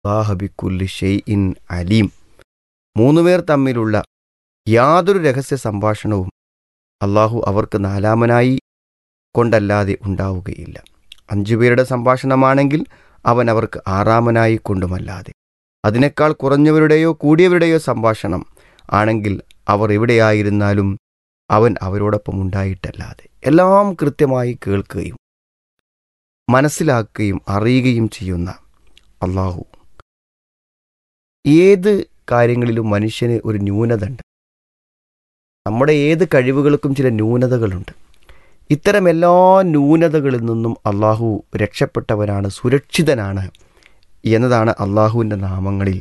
അല്ലാഹ ബിക്കുല്ലി ഷൈഇൻ അലീം. മൂന്നുപേർ തമ്മിലുള്ള യാതൊരു രഹസ്യ സംഭാഷണവും അള്ളാഹു അവർക്ക് നാലാമനായി കൊണ്ടല്ലാതെ ഉണ്ടാവുകയില്ല. 5 പേരുടെ സംഭാഷണമാണെങ്കിൽ അവൻ അവർക്ക് ആറാമനായി കൊണ്ടുമല്ലാതെ. അതിനേക്കാൾ കുറഞ്ഞവരുടെയോ കൂടിയവരുടെയോ സംഭാഷണം ആണെങ്കിൽ അവർ എവിടെയായിരുന്നാലും അവൻ അവരോടൊപ്പം ഉണ്ടായിട്ടല്ലാതെ. എല്ലാം കൃത്യമായി കേൾക്കുകയും മനസ്സിലാക്കുകയും അറിയുകയും ചെയ്യുന്ന അള്ളാഹു. ഏത് കാര്യങ്ങളിലും മനുഷ്യന് ഒരു ന്യൂനത ഉണ്ട്. നമ്മുടെ ഏത് കഴിവുകൾക്കും ചില ന്യൂനതകളുണ്ട്. ഇത്തരം എല്ലാ ന്യൂനതകളിൽ നിന്നും അള്ളാഹു രക്ഷപ്പെട്ടവനാണ്, സുരക്ഷിതനാണ് എന്നതാണ് അള്ളാഹുവിൻ്റെ നാമങ്ങളിൽ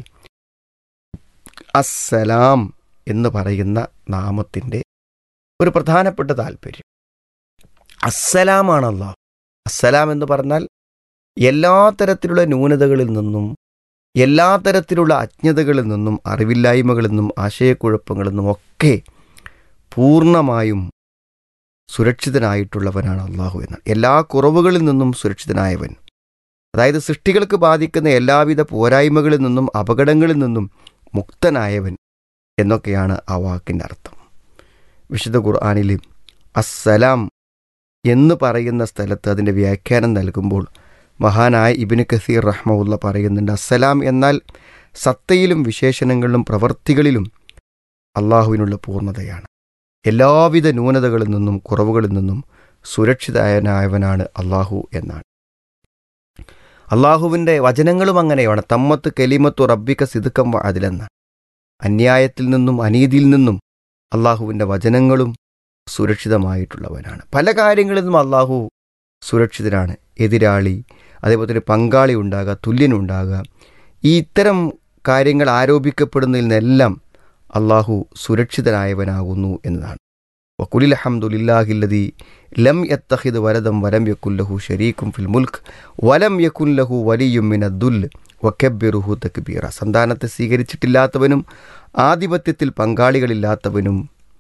അസ്സലാം എന്ന് പറയുന്ന നാമത്തിൻ്റെ ഒരു പ്രധാനപ്പെട്ട താല്പര്യം. അസ്സലാമാണ് അള്ളാഹു. അസ്സലാം എന്ന് പറഞ്ഞാൽ എല്ലാ തരത്തിലുള്ള ന്യൂനതകളിൽ നിന്നും, എല്ലാ തരത്തിലുള്ള അജ്ഞതകളിൽ നിന്നും, അറിവില്ലായ്മകളിൽ നിന്നും, ആശയക്കുഴപ്പങ്ങളിൽ നിന്നും ഒക്കെ പൂർണ്ണമായും സുരക്ഷിതനായിട്ടുള്ളവനാണ് അള്ളാഹു എന്നാണ്. എല്ലാ കുറവുകളിൽ നിന്നും സുരക്ഷിതനായവൻ, അതായത് സൃഷ്ടികൾക്ക് ബാധിക്കുന്ന എല്ലാവിധ പോരായ്മകളിൽ നിന്നും അപകടങ്ങളിൽ നിന്നും മുക്തനായവൻ എന്നൊക്കെയാണ് ആ വാക്കിൻ്റെ അർത്ഥം. വിശുദ്ധ ഖുർആനിൽ അസ്സലാം എന്ന് പറയുന്ന സ്ഥലത്ത് അതിൻ്റെ വ്യാഖ്യാനം നൽകുമ്പോൾ മഹാനായ ഇബ്നു കസീർ റഹ്മഹുല്ല പറയുന്നുണ്ട്, അസ്സലാം എന്നാൽ സത്തയിലും വിശേഷണങ്ങളിലും പ്രവർത്തികളിലും അള്ളാഹുവിനുള്ള പൂർണ്ണതയാണ്. എല്ലാവിധ ന്യൂനതകളിൽ നിന്നും കുറവുകളിൽ നിന്നും സുരക്ഷിതനായവനാണ് അള്ളാഹു എന്നാണ്. അള്ളാഹുവിൻ്റെ വചനങ്ങളും അങ്ങനെയാണ്. തമ്മത്ത് കലിമത്തു റബ്ബിക സിദ്കം വ അദ്ലെന്നാണ്. അന്യായത്തിൽ നിന്നും അനീതിയിൽ നിന്നും അള്ളാഹുവിൻ്റെ വചനങ്ങളും സുരക്ഷിതമായിട്ടുള്ളവനാണ്. പല കാര്യങ്ങളിൽ നിന്നും അള്ളാഹു സുരക്ഷിതനാണ്. എതിരാളി, അതേപോലെ തന്നെ പങ്കാളി ഉണ്ടാകുക, തുല്യനുണ്ടാകുക, ഈ ഇത്തരം കാര്യങ്ങൾ ആരോപിക്കപ്പെടുന്നതിൽ നിന്നെല്ലാം അള്ളാഹു സുരക്ഷിതനായവനാകുന്നു എന്നതാണ്. വഖുലിൽ ഹംദുലില്ലാഹില്ലദീ ലം യത്തഖിദ് വലദം വലം യകുൻ ലഹു ശരീകുൻ ഫിൽ മുൽക്ക് വലം യകുൻ ലഹു വലിയ്യുൻ മിനദ്ദുൽ വകബ്ബിറുഹു തക്ബീറ. സന്താനത്തെ സ്വീകരിച്ചിട്ടില്ലാത്തവനും ആധിപത്യത്തിൽ പങ്കാളികളില്ലാത്തവനും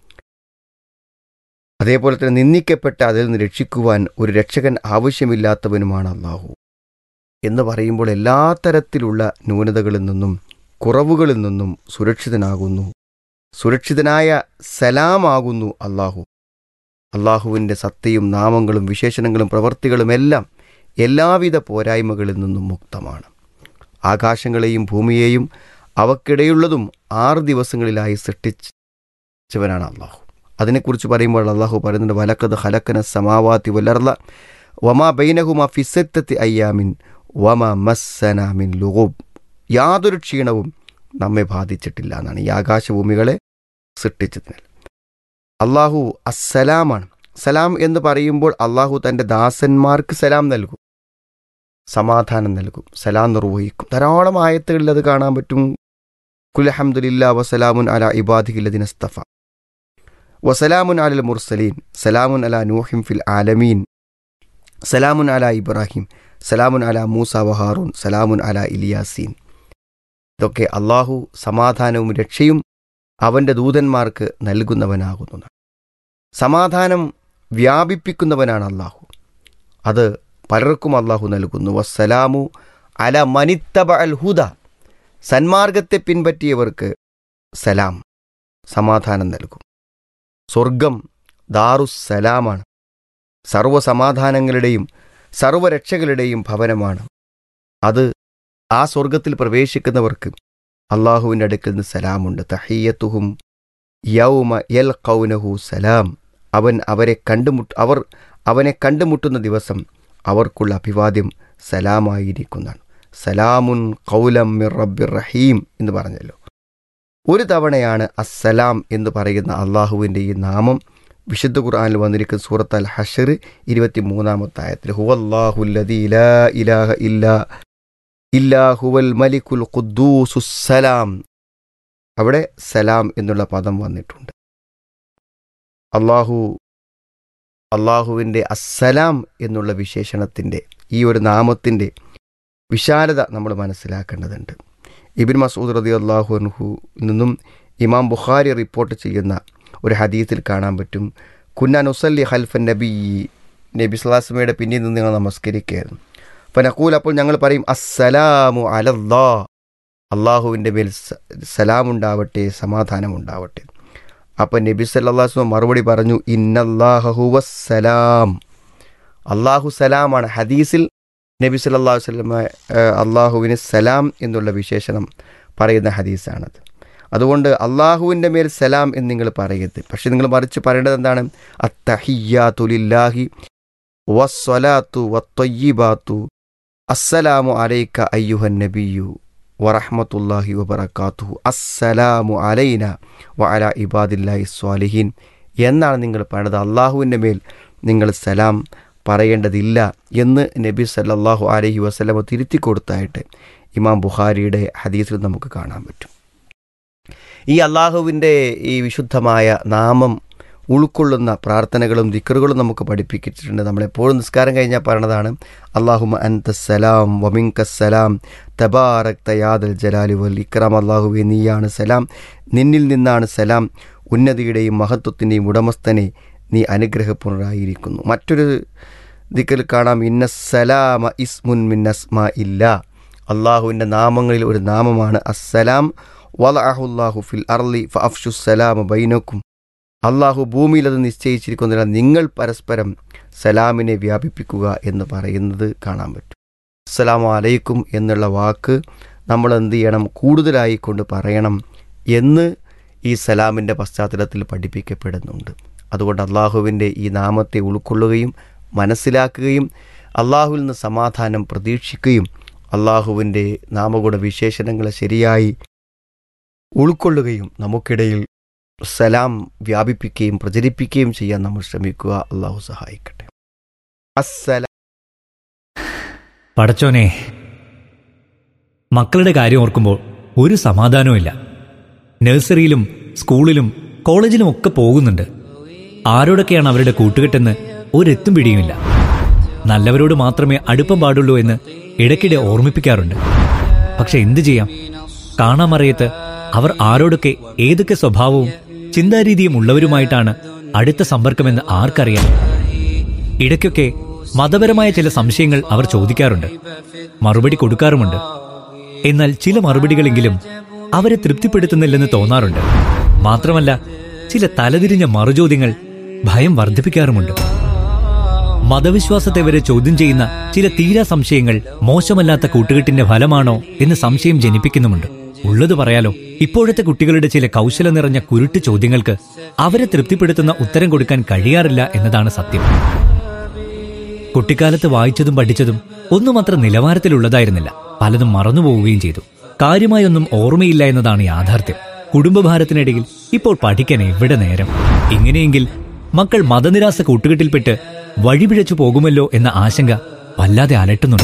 അതേപോലെ തന്നെ നിന്ദിക്കപ്പെട്ട അതിൽ നിന്ന് രക്ഷിക്കുവാൻ ഒരു രക്ഷകൻ ആവശ്യമില്ലാത്തവനുമാണ് അള്ളാഹു എന്ന് പറയുമ്പോൾ എല്ലാ തരത്തിലുള്ള ന്യൂനതകളിൽ നിന്നും കുറവുകളിൽ നിന്നും സുരക്ഷിതനാകുന്നു. സുരക്ഷിതനായ സലാമാകുന്നു അള്ളാഹു. അള്ളാഹുവിൻ്റെ സത്തയും നാമങ്ങളും വിശേഷണങ്ങളും പ്രവർത്തികളും എല്ലാം എല്ലാവിധ പോരായ്മകളിൽ നിന്നും മുക്തമാണ്. ആകാശങ്ങളെയും ഭൂമിയെയും അവക്കിടയുള്ളതും 6 ദിവസങ്ങളിലായി സൃഷ്ടിച്ചവനാണ് അള്ളാഹു. അതിനെക്കുറിച്ച് പറയുമ്പോൾ അള്ളാഹു പറയുന്നുണ്ട്, വലഖദ് ഖലഖന സമാവാതി വൽഅർള വമാ ബൈനഹുമാ ഫി സിത്തത്തി അയ്യാമിൻ വമാ മസ്സനാ മിൻ ലുഗൂബ്. യാതൊരു ക്ഷീണവും നമ്മെ ബാധിച്ചിട്ടില്ല എന്നാണ് ഈ ആകാശഭൂമികളെ സൃഷ്ടിച്ചതിനാൽ. അള്ളാഹു അസ്സലാമാണ്. സലാം എന്ന് പറയുമ്പോൾ അള്ളാഹു തൻ്റെ ദാസന്മാർക്ക് സലാം നൽകും, സമാധാനം നൽകും, സലാം നിർവഹിക്കും. ധാരാളം ആയത്തുകളിൽ അത് കാണാൻ പറ്റും. ഖുൽ ഹംദുലില്ലാ വസലാമുൻ അലാ ഇബാദിഹില്ലദീന ഇസ്തഫ വസലാമുൻ അലൽ മുർസലീൻ സലാമുൻ അലാ നൂഹിൻ ഫിൽ ആലമീൻ സലാമുൻ അലാ ഇബ്രാഹിം സലാമുൻ അലാ മൂസ വഹാറൂൻ സലാമുൻ അലാ ഇലിയാസീൻ. ഇതൊക്കെ അള്ളാഹു സമാധാനവും രക്ഷയും അവൻ്റെ ദൂതന്മാർക്ക് നൽകുന്നവനാകുന്നു. സമാധാനം വ്യാപിപ്പിക്കുന്നവനാണ് അള്ളാഹു. അത് പലർക്കും അള്ളാഹു നൽകുന്നു. വസ്സലാമു അല മനിത്തബ അൽ ഹുദ. സന്മാർഗത്തെ പിൻപറ്റിയവർക്ക് സലാം, സമാധാനം നൽകും. സ്വർഗം ദാറുസ്സലാമാണ്. സർവ്വസമാധാനങ്ങളുടെയും സർവ്വരക്ഷകളുടെയും ഭവനമാണ് അത്. ആ സ്വർഗത്തിൽ പ്രവേശിക്കുന്നവർക്ക് അള്ളാഹുവിൻ്റെ അടുക്കൽ നിന്ന് സലാമുണ്ട്. തഹിയ്യത്തുഹും യൗമ യൽഖൗനഹു സലാം. അവർ അവനെ കണ്ടുമുട്ടുന്ന ദിവസം അവർക്കുള്ള അഭിവാദ്യം സലാമായിരിക്കുന്നതാണ്. സലാമുൻ ഖൗലം മിർ റബ്ബിർ റഹീം എന്ന് പറഞ്ഞല്ലോ. ഒരു തവണയാണ് അസ്സലാം എന്ന് പറയുന്ന അള്ളാഹുവിൻ്റെ ഈ നാമം വിശുദ്ധ ഖുർആനിൽ വന്നിരിക്കുന്ന സൂറത്ത് അൽ ഹശ്ർ 23-ാമത്തെ ആയത്തിൽ ഹുവല്ലാഹുല്ലദീ ലാ ഇലാഹ ഇല്ലാ ഹുവൽ മലിക്കുൽ ഖുദ്ദൂസുസ്സലാം. അവിടെ സലാം എന്നുള്ള പദം വന്നിട്ടുണ്ട്. അള്ളാഹുവിൻ്റെ അസ്സലാം എന്നുള്ള വിശേഷണത്തിൻ്റെ ഈ ഒരു നാമത്തിൻ്റെ വിശാലത നമ്മൾ മനസ്സിലാക്കേണ്ടതുണ്ട്. ഇബ്നു മസ്ഊദ് റളിയല്ലാഹു അൻഹു നിന്നും ഇമാം ബുഖാരി റിപ്പോർട്ട് ചെയ്യുന്ന ഒരു ഹദീസിൽ കാണാൻ പറ്റും, കുന്നാ നുസല്ലി ഖൽഫൻ നബി സ്വല്ലല്ലാഹു അലൈഹി വസല്ലമയുടെ പിന്നിൽ നിന്ന് ഞങ്ങൾ നമസ്കരിക്കുകയായിരുന്നു. ഫനഖൂൽ, അപ്പോൾ ഞങ്ങൾ പറയും അസ്സലാമു അലല്ലാഹ്, അള്ളാഹുവിൻ്റെ മേൽ സലാമുണ്ടാവട്ടെ, സമാധാനമുണ്ടാവട്ടെ. അപ്പം നബി സല്ലല്ലാഹു അലൈഹി വസല്ലം മറുപടി പറഞ്ഞു, ഇന്നല്ലാഹ ഹുവസ്സലാം, അള്ളാഹു സലാമാണ്. ഹദീസിൽ നബി സല്ലല്ലാഹു അലൈഹി വസല്ലം അള്ളാഹുവിന് സലാം എന്നുള്ള വിശേഷണം പറയുന്ന ഹദീസാണത്. അതുകൊണ്ട് അള്ളാഹുവിൻ്റെ മേൽ സലാം എന്ന് നിങ്ങൾ പറയരുത്. പക്ഷെ നിങ്ങൾ മറിച്ച് പറയേണ്ടത് എന്താണ്? അത്തഹിയ്യാതു ലില്ലാഹി വസ്സലാത്തു വത്വയ്യിബാത്തു അസ്സലാമു അലൈക അയ്യുഹൻ നബിയ്യു വറഹ്മത്തുള്ളാഹി വബറകാതുഹു അസ്സലാമു അലൈന വഅലാ ഇബാദില്ലാഹി സ്വാലിഹീൻ എന്നാണ് നിങ്ങൾ പറയുന്നത്. അള്ളാഹുവിൻ്റെ മേൽ നിങ്ങൾ സലാം പറയേണ്ടതില്ല എന്ന് നബി സല്ലല്ലാഹു അലൈഹി വസല്ലം തിരുത്തി കൊടുത്തായിട്ട് ഇമാം ബുഖാരിയുടെ ഹദീസിൽ നമുക്ക് കാണാൻ പറ്റും. ഈ അള്ളാഹുവിൻ്റെ ഈ വിശുദ്ധമായ നാമം ഉൾക്കൊള്ളുന്ന പ്രാർത്ഥനകളും ദിക്റുകളും നമുക്ക് പഠിപ്പിച്ചിട്ടുണ്ട്. നമ്മളെപ്പോഴും നിസ്കാരം കഴിഞ്ഞാൽ പറയണതാണ്, അല്ലാഹുമ്മ അൻതസ്സലാം വമിൻകസ്സലാം തബാറക്ത യാദൽ ജലാലി വൽ ഇക്റാം. അല്ലാഹുവേ, നീയാണ് സലാം, നിന്നിൽ നിന്നാണ് സലാം, ഉന്നതിയുടെയും മഹത്വത്തിൻ്റെയും ഉടമസ്ഥനെ, നീ അനുഗ്രഹപൂർണ്ണരായിരിക്കുന്നു. മറ്റൊരു ദിക്റിൽ കാണാം, ഇന്നസ്സലാമ ഇസ്മുൻ മിൻ അസ്മാ ഇല്ല, അള്ളാഹുവിൻ്റെ നാമങ്ങളിൽ ഒരു നാമമാണ് അസ്സലാം. വലഅഹുല്ലാഹു ഫിൽ അർളി ഫഅഫ്ഷുസ്സലാമ ബൈനക്കും, അള്ളാഹു ഭൂമിയിൽ അത് നിശ്ചയിച്ചിരിക്കുന്നതിനാൽ നിങ്ങൾ പരസ്പരം സലാമിനെ വ്യാപിപ്പിക്കുക എന്ന് പറയുന്നത് കാണാൻ പറ്റും. അസ്സലാമു അലൈക്കും എന്നുള്ള വാക്ക് നമ്മൾ എന്ത് ചെയ്യണം? കൂടുതലായി കൊണ്ട് പറയണം എന്ന് ഈ സലാമിൻ്റെ പശ്ചാത്തലത്തിൽ പഠിപ്പിക്കപ്പെടുന്നുണ്ട്. അതുകൊണ്ട് അള്ളാഹുവിൻ്റെ ഈ നാമത്തെ ഉൾക്കൊള്ളുകയും മനസ്സിലാക്കുകയും അള്ളാഹുവിൽ നിന്ന് സമാധാനം പ്രതീക്ഷിക്കുകയും അള്ളാഹുവിൻ്റെ നാമഗുണ വിശേഷണങ്ങളെ ശരിയായി ഉൾക്കൊള്ളുകയും നമുക്കിടയിൽ സലാം വ്യാപിപ്പിക്കുകയും പ്രചരിപ്പിക്കുകയും ചെയ്യാൻ നമ്മൾ ശ്രമിക്കുക. അള്ളാഹു സഹായിക്കട്ടെ. അസ്സലാം. പടച്ചോനെ, മക്കളുടെ കാര്യം ഓർക്കുമ്പോൾ ഒരു സമാധാനവുമില്ല. നഴ്സറിയിലും സ്കൂളിലും കോളേജിലും ഒക്കെ പോകുന്നുണ്ട്. ആരോടൊക്കെയാണ് അവരുടെ കൂട്ടുകെട്ടെന്ന് ഒരെത്തും പിടിയുമില്ല. നല്ലവരോട് മാത്രമേ അടുപ്പം പാടുള്ളൂ എന്ന് ഇടയ്ക്കിടെ ഓർമ്മിപ്പിക്കാറുണ്ട്. പക്ഷെ എന്തു ചെയ്യാം? കാണാമറിയത്ത് അവർ ആരോടൊക്കെ ഏതൊക്കെ സ്വഭാവവും ചിന്താരീതിയും ഉള്ളവരുമായിട്ടാണ് അടുത്ത സമ്പർക്കമെന്ന് ആർക്കറിയാം? ഇടയ്ക്കൊക്കെ മതപരമായ ചില സംശയങ്ങൾ അവർ ചോദിക്കാറുണ്ട്, മറുപടി കൊടുക്കാറുമുണ്ട്. എന്നാൽ ചില മറുപടികളെങ്കിലും അവരെ തൃപ്തിപ്പെടുത്തുന്നില്ലെന്ന് തോന്നാറുണ്ട്. മാത്രമല്ല, ചില തലതിരിഞ്ഞ മറുചോദ്യങ്ങൾ ഭയം വർദ്ധിപ്പിക്കാറുമുണ്ട്. മതവിശ്വാസത്തെ വരെ ചോദ്യം ചെയ്യുന്ന ചില തീരാ സംശയങ്ങൾ മോശമല്ലാത്ത കൂട്ടുകെട്ടിന്റെ ഫലമാണോ എന്ന് സംശയം ജനിപ്പിക്കുന്നുമുണ്ട്. ഉള്ളത് പറയാലോ, ഇപ്പോഴത്തെ കുട്ടികളുടെ ചില കൗശലം നിറഞ്ഞ കുരുട്ട് ചോദ്യങ്ങൾക്ക് അവരെ തൃപ്തിപ്പെടുത്തുന്ന ഉത്തരം കൊടുക്കാൻ കഴിയാറില്ല എന്നതാണ് സത്യം. കുട്ടിക്കാലത്ത് വായിച്ചതും പഠിച്ചതും ഒന്നും അത്ര നിലവാരത്തിലുള്ളതായിരുന്നില്ല. പലതും മറന്നുപോവുകയും ചെയ്തു. കാര്യമായൊന്നും ഓർമ്മയില്ല എന്നതാണ് യാഥാർത്ഥ്യം. കുടുംബഭാരത്തിനിടയിൽ ഇപ്പോൾ പഠിക്കാൻ എവിടെ നേരം? ഇങ്ങനെയെങ്കിൽ മക്കൾ മതനിരാസ കൂട്ടുകെട്ടിൽപ്പെട്ട് വഴിപിഴച്ചു പോകുമല്ലോ എന്ന ആശങ്ക വല്ലാതെ അലട്ടുന്നുണ്ട്.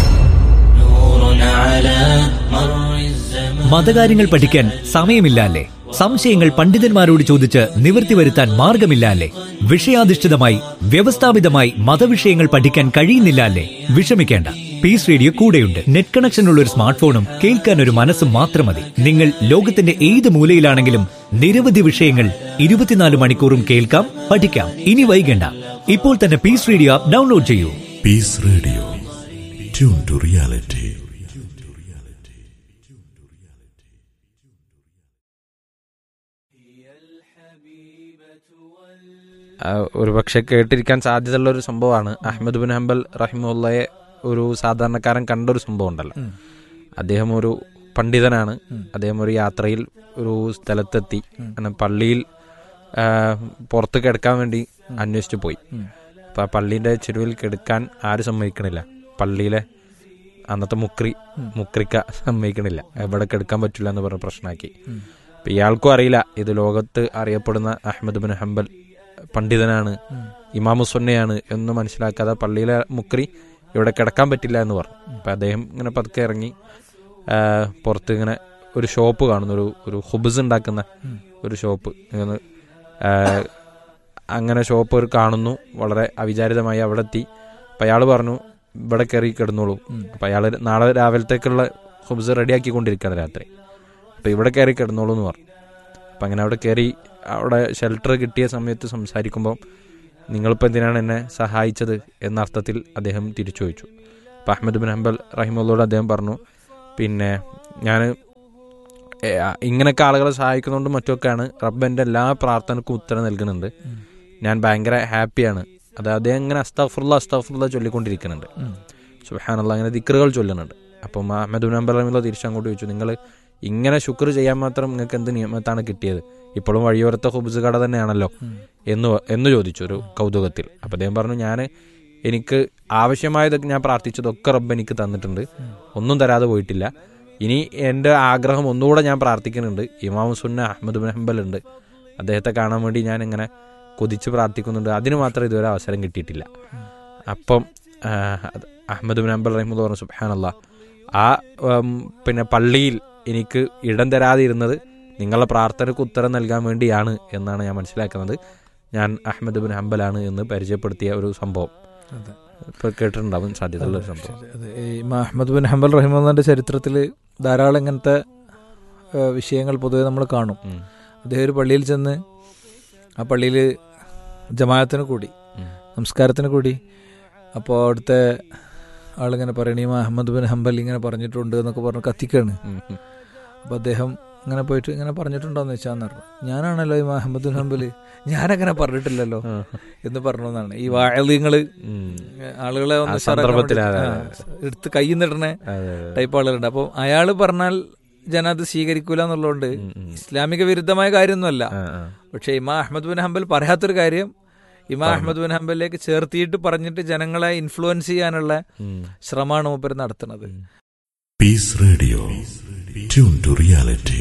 മതകാര്യങ്ങൾ പഠിക്കാൻ സമയമില്ല അല്ലേ? സംശയങ്ങൾ പണ്ഡിതന്മാരോട് ചോദിച്ച് നിവൃത്തി വരുത്താൻ മാർഗമില്ല അല്ലേ? വിഷയാധിഷ്ഠിതമായി വ്യവസ്ഥാപിതമായി മതവിഷയങ്ങൾ പഠിക്കാൻ കഴിയുന്നില്ല അല്ലേ? വിഷമിക്കേണ്ട, പീസ് റേഡിയോ കൂടെയുണ്ട്. നെറ്റ് കണക്ഷൻ ഉള്ള ഒരു സ്മാർട്ട് ഫോണും കേൾക്കാൻ ഒരു മനസ്സും മാത്രം മതി. നിങ്ങൾ ലോകത്തിന്റെ ഏത് മൂലയിലാണെങ്കിലും നിരവധി വിഷയങ്ങൾ 24 മണിക്കൂറും കേൾക്കാം, പഠിക്കാം. ഇനി വൈകേണ്ട, ഇപ്പോൾ തന്നെ പീസ് റേഡിയോ ആപ്പ് ഡൗൺലോഡ് ചെയ്യൂ. Piece radio, tune to reality. ഒരു പക്ഷെ കേട്ടിരിക്കാൻ സാധ്യതയുള്ള ഒരു സംഭവമാണ്. അഹ്മദ് ബിൻ ഹംബൽ റഹിമഹുള്ളയെ ഒരു സാധാരണക്കാരൻ കണ്ടൊരു സംഭവം ഉണ്ടല്ലോ. അദ്ദേഹം ഒരു പണ്ഡിതനാണ്. അദ്ദേഹം ഒരു യാത്രയിൽ ഒരു സ്ഥലത്തെത്തി. പള്ളിയിൽ പുറത്ത് കിടക്കാൻ വേണ്ടി അന്വേഷിച്ചു പോയി. അപ്പം ആ പള്ളീൻ്റെ ചെരുവിൽ കിടക്കാൻ ആരും സമ്മതിക്കണില്ല. പള്ളിയിലെ അന്നത്തെ മുക്രിക്ക സമ്മതിക്കണില്ല. എവിടെ കിടക്കാൻ പറ്റില്ല എന്ന് പറഞ്ഞ പ്രശ്നമാക്കി. അപ്പം ഇയാൾക്കും അറിയില്ല ഇത് ലോകത്ത് അറിയപ്പെടുന്ന അഹ്മദ് ബിൻ ഹംബൽ പണ്ഡിതനാണ്, ഇമാമുസുന്നയാണ് എന്ന് മനസ്സിലാക്കാതെ പള്ളിയിലെ മുക്രി ഇവിടെ കിടക്കാൻ പറ്റില്ല എന്ന് പറഞ്ഞു. അപ്പം അദ്ദേഹം ഇങ്ങനെ പതുക്കെ ഇറങ്ങി പുറത്ത് ഇങ്ങനെ ഒരു ഷോപ്പ് കാണുന്നു, ഒരു ഹുബ്സ് ഉണ്ടാക്കുന്ന ഒരു ഷോപ്പ്. അങ്ങനെ ഷോപ്പ് കാണുന്നു. വളരെ അവിചാരിതമായി അവിടെ എത്തി. അപ്പം അയാൾ പറഞ്ഞു ഇവിടെ കയറി കിടന്നോളൂ. അപ്പം അയാൾ നാളെ രാവിലത്തേക്കുള്ള ഹുബ്സ് റെഡിയാക്കിക്കൊണ്ടിരിക്കുകയാണ് രാത്രി. അപ്പം ഇവിടെ കയറി കിടന്നോളൂ എന്ന് പറഞ്ഞു. അപ്പം അങ്ങനെ അവിടെ കയറി അവിടെ ഷെൽട്ടർ കിട്ടിയ സമയത്ത് സംസാരിക്കുമ്പോൾ നിങ്ങളിപ്പോൾ എന്തിനാണ് എന്നെ സഹായിച്ചത് എന്ന അർത്ഥത്തിൽ അദ്ദേഹം തിരിച്ചു ചോദിച്ചു. അപ്പം അഹ്മദ് ബിൻ ഹംബൽ റഹിമഹുള്ളയോട് അദ്ദേഹം പറഞ്ഞു, പിന്നെ ഞാൻ ഇങ്ങനെയൊക്കെ ആളുകളെ സഹായിക്കുന്നതുകൊണ്ട് മറ്റൊക്കെയാണ് റബ്ബ് എൻ്റെ എല്ലാ പ്രാർത്ഥനക്കും ഉത്തരം നൽകുന്നുണ്ട്. ഞാൻ ഭയങ്കര ഹാപ്പിയാണ്. അത് അദ്ദേഹം ഇങ്ങനെ അസ്തഗ്ഫിറുല്ലാഹ് ചൊല്ലിക്കൊണ്ടിരിക്കുന്നുണ്ട്. സുബ്ഹാനല്ലാഹ് അങ്ങനെ ദിക്റുകൾ ചൊല്ലുന്നുണ്ട്. അപ്പം അഹ്മദ് ബിൻ ഹംബൽ റഹിമഹുല്ലാഹ് തിരിച്ചങ്ങോട്ട് ചോദിച്ചു, നിങ്ങൾ ഇങ്ങനെ ശുക്ർ ചെയ്യാൻ മാത്രം നിങ്ങൾക്ക് എന്ത് നിയമത്താണ് കിട്ടിയത്? ഇപ്പോഴും വഴിയോരത്തെ ഹുബ്സ് കട തന്നെയാണല്ലോ എന്ന് ചോദിച്ചു ഒരു കൗതുകത്തിൽ. അപ്പം അദ്ദേഹം പറഞ്ഞു, എനിക്ക് ആവശ്യമായതൊക്കെ ഞാൻ പ്രാർത്ഥിച്ചതൊക്കെ റബ്ബ് എനിക്ക് തന്നിട്ടുണ്ട്, ഒന്നും തരാതെ പോയിട്ടില്ല. ഇനി എൻ്റെ ആഗ്രഹം ഒന്നുകൂടെ ഞാൻ പ്രാർത്ഥിക്കുന്നുണ്ട്. ഇമാം സുന്ന അഹ്മദ് ബിൻ ഹംബൽ ഉണ്ട്, അദ്ദേഹത്തെ കാണാൻ വേണ്ടി ഞാൻ ഇങ്ങനെ കൊതിച്ച് പ്രാർത്ഥിക്കുന്നുണ്ട്. അതിന് മാത്രം ഇതുവരെ അവസരം കിട്ടിയിട്ടില്ല. അപ്പം അഹ്മദ് ബിൻ ഹംബൽ റഹിമഹുല്ലാഹ് പറഞ്ഞു, സുബ്ഹാനല്ലാഹ്, ആ പിന്നെ പള്ളിയിൽ എനിക്ക് ഇടം തരാതെ ഇരുന്നത് നിങ്ങളുടെ പ്രാർത്ഥനയ്ക്ക് ഉത്തരം നൽകാൻ വേണ്ടിയാണ് എന്നാണ് ഞാൻ മനസ്സിലാക്കുന്നത്. ഞാൻ അഹ്മദ് ബിൻ ഹംബലാണ് എന്ന് പരിചയപ്പെടുത്തിയ ഒരു സംഭവം ഇപ്പോൾ കേട്ടിട്ടുണ്ടാവും സാധ്യതയുള്ള ഒരു സംഭവം. അഹ്മദ് ബിൻ ഹംബൽ റഹിമഹുല്ലാഹിന്റെ ചരിത്രത്തിൽ ധാരാളം ഇങ്ങനത്തെ വിഷയങ്ങൾ പൊതുവെ നമ്മൾ കാണും. അദ്ദേഹം ഒരു പള്ളിയിൽ ചെന്ന് ആ പള്ളിയിൽ ജമാഅത്തിന് കൂടി, നമസ്കാരത്തിന് കൂടി. അപ്പോൾ അവിടുത്തെ ആളിങ്ങനെ പറയണ, അഹ്മദ് ബിൻ ഹംബൽ ഇങ്ങനെ പറഞ്ഞിട്ടുണ്ട് എന്നൊക്കെ പറഞ്ഞ് കത്തിക്കാണ്. അപ്പോൾ അദ്ദേഹം ഇങ്ങനെ പോയിട്ട് ഇങ്ങനെ പറഞ്ഞിട്ടുണ്ടോയെന്ന് വെച്ചാൽ പറഞ്ഞു, ഞാനാണല്ലോ ഈ അഹ്മദ് ബിൻ ഹംബൽ, ഞാനങ്ങനെ പറഞ്ഞിട്ടില്ലല്ലോ എന്ന് പറഞ്ഞു എന്നാണ്. ഈ വാഴലിങ്ങൾ ആളുകളെ എടുത്ത് കൈ നിടണ ടൈപ്പ് ആളുകളുണ്ട്. അപ്പോൾ അയാൾ പറഞ്ഞാൽ ജനം അത് സ്വീകരിക്കൂല എന്നുള്ളതുകൊണ്ട് ഇസ്ലാമിക വിരുദ്ധമായ കാര്യമൊന്നുമല്ല. പക്ഷെ ഇമാം അഹ്മദ് ബിൻ ഹംബൽ പറയാത്തൊരു കാര്യം ഇമാം അഹ്മദ് ബിൻ ഹംബലിലേക്ക് ചേർത്തിയിട്ട് പറഞ്ഞിട്ട് ജനങ്ങളെ ഇൻഫ്ലുവൻസ് ചെയ്യാനുള്ള ശ്രമമാണ് മൂപ്പർ നടത്തുന്നത്. Piece radio, tune to reality.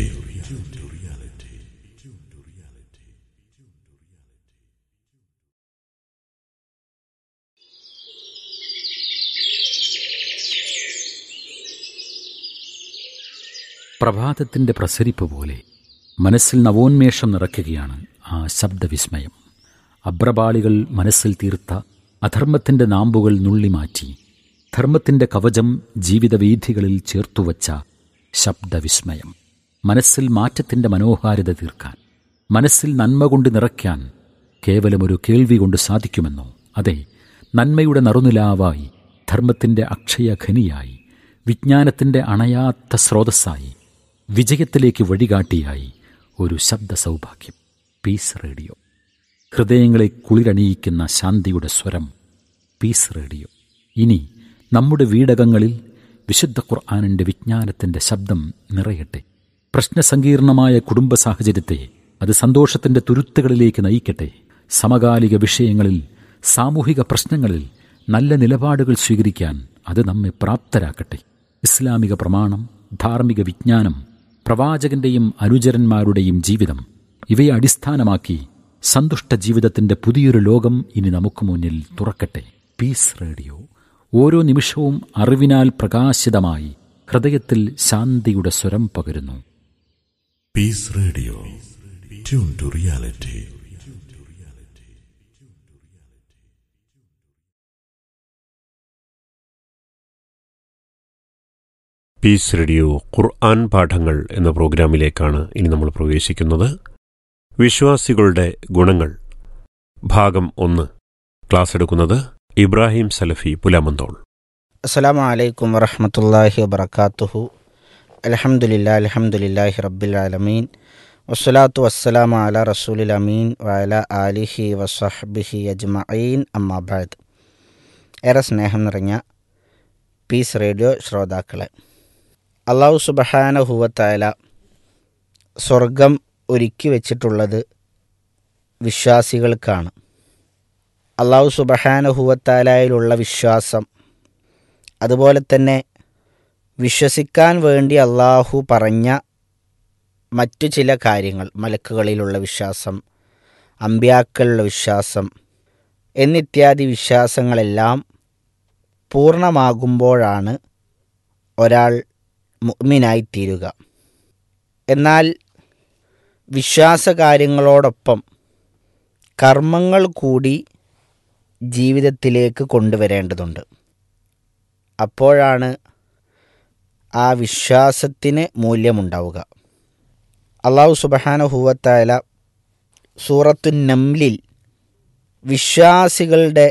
പ്രഭാതത്തിൻ്റെ പ്രസരിപ്പ് പോലെ മനസ്സിൽ നവോന്മേഷം നിറയ്ക്കുകയാണ് ആ ശബ്ദവിസ്മയം. അബ്രപാളികൾ മനസ്സിൽ തീർത്ത അധർമ്മത്തിൻ്റെ നാമ്പുകൾ നുള്ളിമാറ്റി ധർമ്മത്തിൻ്റെ കവചം ജീവിതവീഥികളിൽ ചേർത്തുവച്ച ശബ്ദവിസ്മയം. മനസ്സിൽ മാറ്റത്തിൻ്റെ മനോഹാരിത തീർക്കാൻ, മനസ്സിൽ നന്മ കൊണ്ട് നിറയ്ക്കാൻ കേവലമൊരു കേൾവി കൊണ്ട് സാധിക്കുമെന്നോ? അതെ, നന്മയുടെ നറുനിലാവായി, ധർമ്മത്തിൻ്റെ അക്ഷയഖനിയായി, വിജ്ഞാനത്തിൻ്റെ അണയാത്ത സ്രോതസ്സായി, വിജയത്തിലേക്ക് വഴികാട്ടിയായി ഒരു ശബ്ദ സൗഭാഗ്യം. പീസ് റേഡിയോ, ഹൃദയങ്ങളെ കുളിരണിയിക്കുന്ന ശാന്തിയുടെ സ്വരം. Piece radio. ഇനി നമ്മുടെ വീടകങ്ങളിൽ വിശുദ്ധ ഖുർആനിൻ്റെ വിജ്ഞാനത്തിൻ്റെ ശബ്ദം നിറയട്ടെ. പ്രശ്നസങ്കീർണമായ കുടുംബ സാഹചര്യത്തെ അത് സന്തോഷത്തിൻ്റെ തുരുത്തുകളിലേക്ക് നയിക്കട്ടെ. സമകാലിക വിഷയങ്ങളിൽ, സാമൂഹിക പ്രശ്നങ്ങളിൽ നല്ല നിലപാടുകൾ സ്വീകരിക്കാൻ അത് നമ്മെ പ്രാപ്തരാക്കട്ടെ. ഇസ്ലാമിക പ്രമാണം, ധാർമ്മിക വിജ്ഞാനം, പ്രവാചകന്റെയും അനുചരന്മാരുടെയും ജീവിതം, ഇവയെ അടിസ്ഥാനമാക്കി സന്തുഷ്ട ജീവിതത്തിൻ്റെ പുതിയൊരു ലോകം ഇനി നമുക്ക് മുന്നിൽ തുറക്കട്ടെ. പീസ് റേഡിയോ, ഓരോ നിമിഷവും അറിവിനാൽ പ്രകാശിതമായി ഹൃദയത്തിൽ ശാന്തിയുടെ സ്വരം പകരുന്നു. Piece radio, tune to reality. Piece radio ഖുർആൻ പാഠങ്ങൾ എന്ന പ്രോഗ്രാമിലേക്കാണ് ഇനി നമ്മൾ പ്രവേശിക്കുന്നത്. വിശ്വാസികളുടെ ഗുണങ്ങൾ, ഭാഗം 1. ക്ലാസ് എടുക്കുന്നത് ഇബ്രാഹിം സലഫി പുലാമന്തോൾ. അസ്സലാമു അലൈക്കും വറഹ്മത്തുള്ളാഹി വബറകാതുഹു. അൽഹംദുലില്ലാഹി റബ്ബിൽ ആലമീൻ, വസ്സലാത്തു വസ്സലാമു അലാ റസൂലിൽ അമീൻ വഅലാ ആലിഹി വസഹ്ബിഹി അജ്മഈൻ, അമ്മാ ബഅദ്. ഏറെ സ്നേഹം നിറഞ്ഞ പീസ് റേഡിയോ ശ്രോതാക്കളെ, അല്ലാഹു സുബ്ഹാനഹു വ തആല സ്വർഗം ഒരുക്കി വച്ചിട്ടുള്ളത് വിശ്വാസികൾക്കാണ്. അല്ലാഹു സുബ്ഹാനഹു വ തആലയിലുള്ള വിശ്വാസം, അതുപോലെ തന്നെ വിശ്വസിക്കാൻ വേണ്ടി അല്ലാഹു പറഞ്ഞ മറ്റു ചില കാര്യങ്ങൾ, മലക്കുകളിലുള്ള വിശ്വാസം, അമ്പിയാക്കളുടെ വിശ്വാസം എന്നിത്യാദി വിശ്വാസങ്ങളെല്ലാം പൂർണ്ണമാകുമ്പോഴാണ് ഒരാൾ മുഅ്മിനായിത്തീരുക. എന്നാൽ വിശ്വാസകാര്യങ്ങളോടൊപ്പം കർമ്മങ്ങൾ കൂടി ജീവിതത്തിലേക്ക് കൊണ്ടുവരേണ്ടതുണ്ട്. അപ്പോഴാണ് ആ വിശ്വാസത്തിന് മൂല്യമുണ്ടാവുക. അല്ലാഹു സുബ്ഹാനഹു വ തആല സൂറത്തുൻ നംലിൽ വിശ്വാസികളുടെ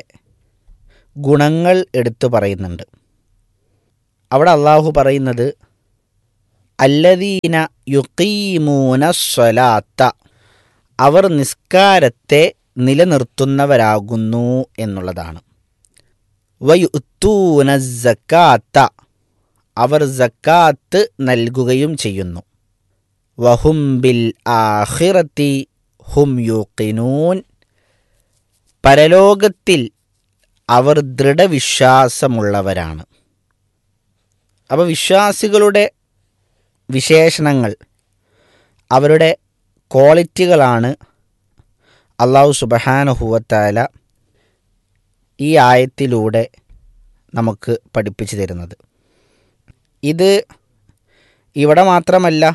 ഗുണങ്ങൾ എടുത്തു പറയുന്നുണ്ട്. അവിടെ അല്ലാഹു പറയുന്നത്, അല്ലദീന യുഖീമൂന സ്വലാത്ത, അവർ നിസ്കാരത്തെ നിലനിർത്തുന്നവരാകുന്നു എന്നുള്ളതാണ്. വയുത്തൂന സക്കാത്ത, അവർ സക്കാത്ത് നൽകുകയും ചെയ്യുന്നു. വഹും ബിൽ ആഖിറതി ഹും യൂഖിനൂൻ, പരലോകത്തിൽ അവർ ദൃഢവിശ്വാസമുള്ളവരാണ്. അപ്പോൾ വിശ്വാസികളുടെ വിശേഷണങ്ങൾ, അവരുടെ ക്വാളിറ്റികളാണ് അല്ലാഹു സുബ്ഹാനഹു വ തആല ഈ ആയത്തിലൂടെ നമുക്ക് പഠിപ്പിച്ചു തരുന്നത്. ഇത് ഇവിടെ മാത്രമല്ല,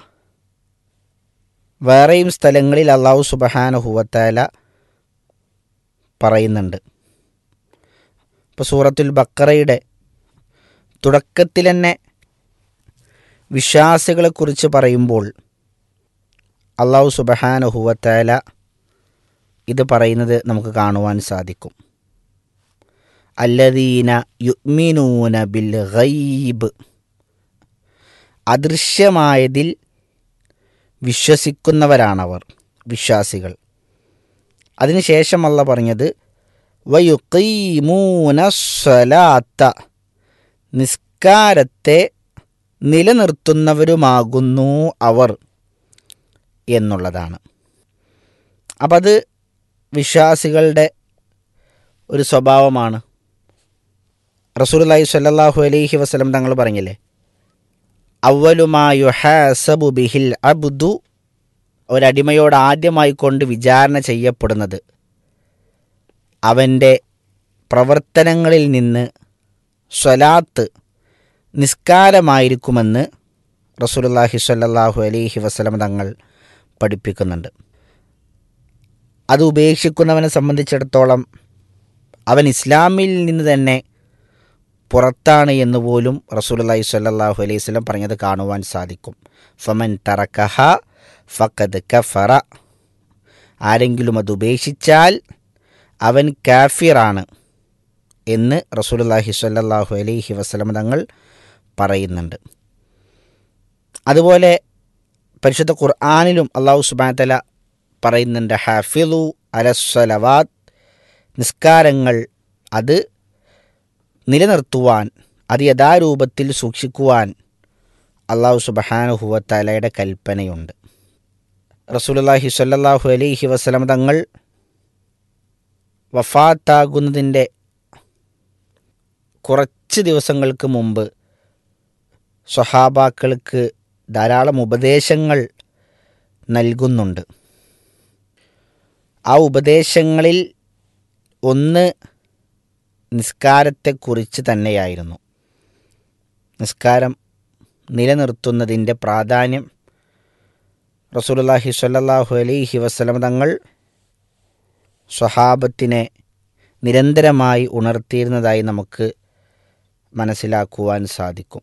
വേറെയും സ്ഥലങ്ങളിൽ അല്ലാഹു സുബ്ഹാനഹു വ തആല പറയുന്നുണ്ട്. ഇപ്പോൾ സൂറത്തുൽ ബഖറയുടെ തുടക്കത്തിൽ തന്നെ വിശ്വാസികളെക്കുറിച്ച് പറയുമ്പോൾ അല്ലാഹു സുബ്ഹാനഹു വ തആല ഇത് പറയുന്നത് നമുക്ക് കാണുവാൻ സാധിക്കും. അല്ലദീന യുഅ്മിനൂന ബിൽ ഗൈബ്, അദൃശ്യമായതിൽ വിശ്വസിക്കുന്നവരാണവർ വിശ്വാസികൾ. അതിനുശേഷം അല്ലാഹു പറഞ്ഞത് വയുഖീമൂന സ്വലാത്ത, നിസ്കാരത്തെ നിലനിർത്തുന്നവരുമാകുന്നു അവർ എന്നുള്ളതാണ്. അപ്പം അത് വിശ്വാസികളുടെ ഒരു സ്വഭാവമാണ്. റസൂലുള്ളാഹി സ്വല്ലല്ലാഹു അലൈഹി വസല്ലം തങ്ങൾ പറഞ്ഞില്ലേ, അവ്വലു മാ യുഹാസബു ബിഹിൽ അബ്ദു, ഒരടിമയോട് ആദ്യമായി കൊണ്ട് വിചാരണ ചെയ്യപ്പെടുന്നത് അവൻ്റെ പ്രവർത്തനങ്ങളിൽ നിന്ന് സ്വലാത്ത്, നിസ്കാരമായിരിക്കുമെന്ന് റസൂലുള്ളാഹി സ്വല്ലല്ലാഹു അലൈഹി വസല്ലം തങ്ങൾ പഠിപ്പിക്കുന്നുണ്ട്. അത് ഉപേക്ഷിക്കുന്നവനെ സംബന്ധിച്ചിടത്തോളം അവൻ ഇസ്ലാമിൽ നിന്ന് തന്നെ പുറത്താണ് എന്ന് പോലും റസൂലുള്ളാഹി സ്വല്ലല്ലാഹു അലൈഹി വസല്ലം പറഞ്ഞത് കാണുവാൻ സാധിക്കും. ഫമൻ തറക്കഹ ഫഖദ് കഫറ, ആരെങ്കിലും അത് ഉപേക്ഷിച്ചാൽ അവൻ കാഫിറാണ് എന്ന് റസൂലുള്ളാഹി സ്വല്ലല്ലാഹു അലൈഹി വസല്ലം തങ്ങൾ പറയുന്നുണ്ട്. അതുപോലെ പരിശുദ്ധ ഖുർആനിലും അല്ലാഹു സുബ്ഹാനഹു വ തആല പറയുന്നുണ്ട്, ഹാഫിളു അലസ്സലവാത്ത്, നിസ്കാരങ്ങൾ അത് നിലനിർത്തുവാൻ, അത് യഥാരൂപത്തിൽ സൂക്ഷിക്കുവാൻ അല്ലാഹു സുബ്ഹാനഹു വ തആലയുടെ കൽപ്പനയുണ്ട്. റസൂലുള്ളാഹി സ്വല്ലല്ലാഹു അലൈഹി വസല്ലം തങ്ങൾ വഫാത്താകുന്നതിൻ്റെ കുറച്ച് ദിവസങ്ങൾക്ക് മുമ്പ് സ്വഹാബാക്കൾക്ക് ധാരാളം ഉപദേശങ്ങൾ നൽകുന്നുണ്ട്. ആ ഉപദേശങ്ങളിൽ ഒന്ന് നിസ്കാരത്തെക്കുറിച്ച് തന്നെയായിരുന്നു. നിസ്കാരം നിലനിർത്തുന്നതിൻ്റെ പ്രാധാന്യം റസൂലുള്ളാഹി സ്വല്ലല്ലാഹു അലൈഹി വസല്ലം തങ്ങൾ സ്വഹാബത്തിനെ നിരന്തരമായി ഉണർത്തിയിരുന്നതായി നമുക്ക് മനസ്സിലാക്കുവാൻ സാധിക്കും.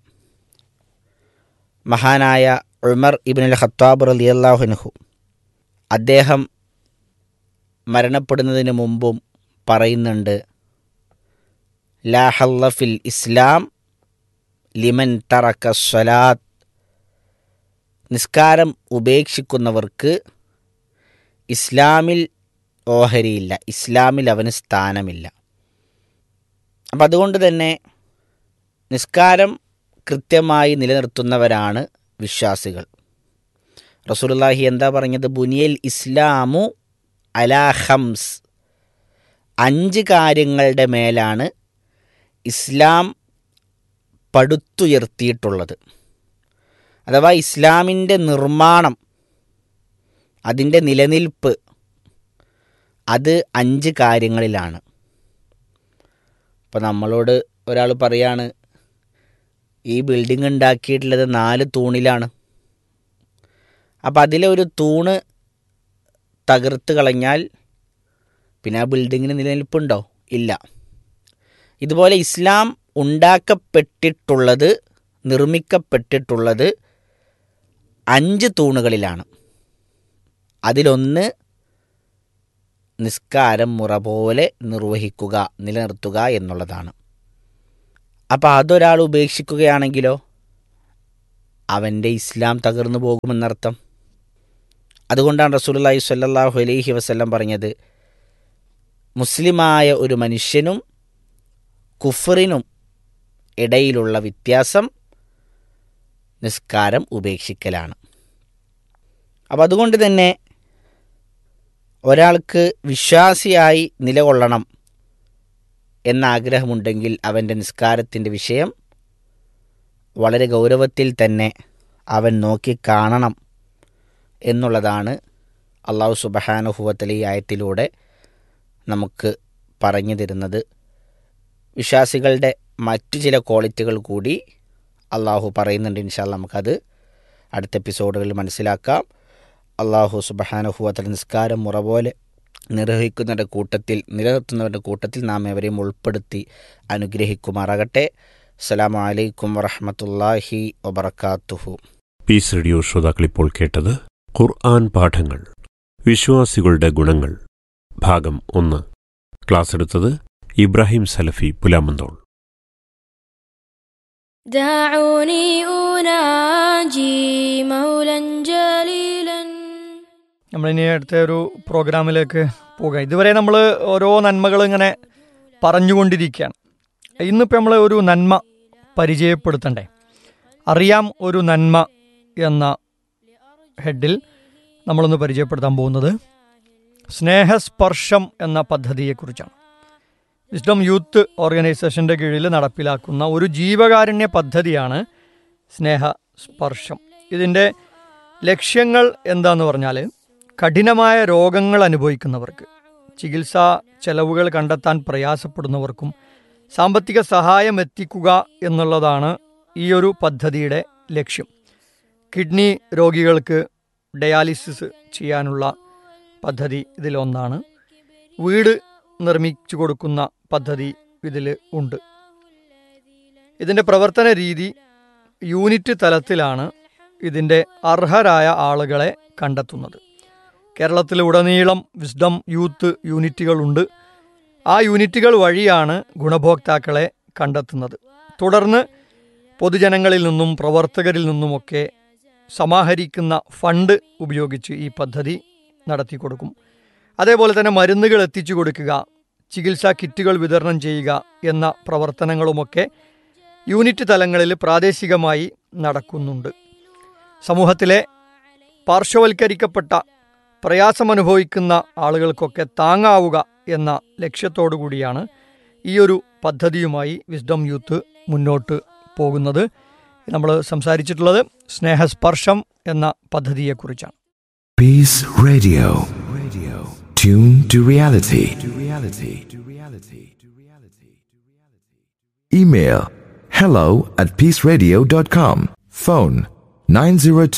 മഹാനായ ഉമർ ഇബ്നുൽ ഖത്താബ് റളിയല്ലാഹു അൻഹു, അദ്ദേഹം മരണപ്പെടുന്നതിന് മുമ്പും പറയുന്നുണ്ട്, ലാ ഹല്ല ഫിൽ ഇസ്ലാം ലിമൻ തറക സ്വലാത്ത്, നിസ്കാരം ഉപേക്ഷിക്കുന്നവർക്ക് ഇസ്ലാമിൽ ഓഹരിയില്ല, ഇസ്ലാമിൽ അവന് സ്ഥാനമില്ല. അപ്പം അതുകൊണ്ട് തന്നെ നിസ്കാരം കൃത്യമായി നിലനിർത്തുന്നവരാണ് വിശ്വാസികൾ. റസൂലുള്ളാഹി എന്താ പറഞ്ഞത്? ബുനിയൽ ഇസ്ലാമു അലാ ഖംസ്, 5 കാര്യങ്ങളുടെ മേലാണ് ഇസ്ലാം പടുത്തുയർത്തിയിട്ടുള്ളത്. അഥവാ ഇസ്ലാമിൻ്റെ നിർമ്മാണം, അതിൻ്റെ നിലനിൽപ്പ്, അത് 5 കാര്യങ്ങളിലാണ്. ഇപ്പോൾ നമ്മളോട് ഒരാൾ പറയാണ്, ഈ ബിൽഡിംഗ് ഉണ്ടാക്കിയിട്ടുള്ളത് 4 തൂണിലാണ്. അപ്പം അതിലെ ഒരു തൂണ് തകർത്ത് കളഞ്ഞാൽ പിന്നെ ആ ബിൽഡിങ്ങിന് നിലനിൽപ്പുണ്ടോ? ഇല്ല. ഇതുപോലെ ഇസ്ലാം ഉണ്ടാക്കപ്പെട്ടിട്ടുള്ളത്, നിർമ്മിക്കപ്പെട്ടിട്ടുള്ളത് 5 തൂണുകളിലാണ്. അതിലൊന്ന് നിസ്കാരം മുറ പോലെ നിർവഹിക്കുക, നിലനിർത്തുക എന്നുള്ളതാണ്. അപ്പോൾ അതൊരാൾ ഉപേക്ഷിക്കുകയാണെങ്കിലോ അവൻ്റെ ഇസ്ലാം തകർന്നു പോകുമെന്നർത്ഥം. അതുകൊണ്ടാണ് റസൂലുള്ളാഹി സ്വല്ലല്ലാഹു അലൈഹി വസല്ലം പറഞ്ഞത്, മുസ്ലിമായ ഒരു മനുഷ്യനും കുഫറിനും ഇടയിലുള്ള വ്യത്യാസം നിസ്കാരം ഉപേക്ഷിക്കലാണ്. അപ്പം അതുകൊണ്ട് തന്നെ ഒരാൾക്ക് വിശ്വാസിയായി നിലകൊള്ളണം എന്ന ആഗ്രഹമുണ്ടെങ്കിൽ അവൻ്റെ നിസ്കാരത്തിൻ്റെ വിഷയം വളരെ ഗൗരവത്തിൽ തന്നെ അവൻ നോക്കിക്കാണണം എന്നുള്ളതാണ് അല്ലാഹു സുബ്ഹാനഹു വ തആല ഈ ആയത്തിലൂടെ നമുക്ക് പറഞ്ഞു തരുന്നത്. വിശ്വാസികളുടെ മറ്റു ചില ക്വാളിറ്റികൾ കൂടി അള്ളാഹു പറയുന്നുണ്ട്. ഇൻഷാ അല്ലാഹ് നമുക്കത് അടുത്ത എപ്പിസോഡുകളിൽ മനസ്സിലാക്കാം. അള്ളാഹു സുബ്ഹാനഹു വ തആല നിസ്കാരം മുറ പോലെ നിർവഹിക്കുന്നവരുടെ കൂട്ടത്തിൽ, നിലനിർത്തുന്നവരുടെ കൂട്ടത്തിൽ നാം എവരെയും ഉൾപ്പെടുത്തി അനുഗ്രഹിക്കുമാറാകട്ടെ. അസ്സലാമു അലൈക്കും വറഹ്മത്തുള്ളാഹി വബറകാതുഹു. പീസ് റേഡിയോ ശ്രോതാക്കൾ ഇപ്പോൾ കേട്ടത് ഖുർആൻ പാഠങ്ങൾ, വിശ്വാസികളുടെ ഗുണങ്ങൾ, ഭാഗം 1. ക്ലാസ് എടുത്തത് ഇബ്രാഹിം സലഫി പുലാമന്തോൾ. നമ്മളിനി അടുത്ത ഒരു പ്രോഗ്രാമിലേക്ക് പോകാം. ഇതുവരെ നമ്മൾ ഓരോ നന്മകൾ ഇങ്ങനെ പറഞ്ഞുകൊണ്ടിരിക്കുകയാണ്. ഇന്നിപ്പോൾ നമ്മൾ ഒരു നന്മ പരിചയപ്പെടുത്തണ്ടേ? അറിയാം ഒരു നന്മ എന്ന ഹെഡിൽ നമ്മളൊന്ന് പരിചയപ്പെടുത്താൻ പോകുന്നത് സ്നേഹസ്പർശം എന്ന പദ്ധതിയെക്കുറിച്ചാണ്. വിസ്ഡം യൂത്ത് ഓർഗനൈസേഷൻ്റെ കീഴിൽ നടപ്പിലാക്കുന്ന ഒരു ജീവകാരുണ്യ പദ്ധതിയാണ് സ്നേഹസ്പർശം. ഇതിൻ്റെ ലക്ഷ്യങ്ങൾ എന്താന്ന് പറഞ്ഞാൽ, കഠിനമായ രോഗങ്ങൾ അനുഭവിക്കുന്നവർക്ക്, ചികിത്സാ ചെലവുകൾ കണ്ടെത്താൻ പ്രയാസപ്പെടുന്നവർക്കും സാമ്പത്തിക സഹായം എത്തിക്കുക എന്നുള്ളതാണ് ഈ ഒരു പദ്ധതിയുടെ ലക്ഷ്യം. കിഡ്നി രോഗികൾക്ക് ഡയാലിസിസ് ചെയ്യാനുള്ള പദ്ധതി ഇതിലൊന്നാണ്. വീട് നിർമ്മിച്ചു കൊടുക്കുന്ന പദ്ധതി ഇതിൽ ഉണ്ട്. ഇതിൻ്റെ പ്രവർത്തന രീതി യൂണിറ്റ് തലത്തിലാണ് ഇതിൻ്റെ അർഹരായ ആളുകളെ കണ്ടെത്തുന്നത്. കേരളത്തിലുടനീളം വിസ്ഡം യൂത്ത് യൂണിറ്റുകളുണ്ട്. ആ യൂണിറ്റുകൾ വഴിയാണ് ഗുണഭോക്താക്കളെ കണ്ടെത്തുന്നത്. തുടർന്ന് പൊതുജനങ്ങളിൽ നിന്നും പ്രവർത്തകരിൽ നിന്നുമൊക്കെ സമാഹരിക്കുന്ന ഫണ്ട് ഉപയോഗിച്ച് ഈ പദ്ധതി നടത്തി കൊടുക്കും. അതേപോലെ തന്നെ മരുന്നുകൾ എത്തിച്ചു കൊടുക്കുക, ചികിത്സാ കിറ്റുകൾ വിതരണം ചെയ്യുക എന്ന പ്രവർത്തനങ്ങളുമൊക്കെ യൂണിറ്റ് തലങ്ങളിൽ പ്രാദേശികമായി നടക്കുന്നുണ്ട്. സമൂഹത്തിലെ പാർശ്വവൽക്കരിക്കപ്പെട്ട പ്രയാസമനുഭവിക്കുന്ന ആളുകൾക്കൊക്കെ താങ്ങാവുക എന്ന ലക്ഷ്യത്തോടു കൂടിയാണ് ഈ ഒരു പദ്ധതിയുമായി വിസ്ഡം യൂത്ത് മുന്നോട്ട് പോകുന്നത്. നമ്മൾ സംസാരിച്ചിട്ടുള്ളത് സ്നേഹസ്പർശം എന്ന പദ്ധതിയെക്കുറിച്ചാണ്. Peace Radio. Tune to reality. Email hello@peaceradio.com. Phone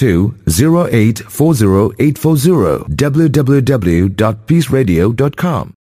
902-0840-840 www.peaceradio.com.